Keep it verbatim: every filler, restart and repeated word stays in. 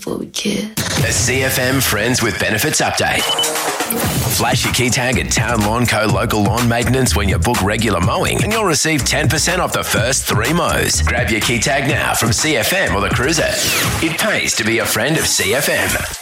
before we kiss. A C F M Friends with Benefits update. Flash your key tag at Town Lawn Co. Local Lawn Maintenance when you book regular mowing and you'll receive ten percent off the first three mows. Grab your key tag now from C F M or the Cruiser. It pays to be a friend of C F M.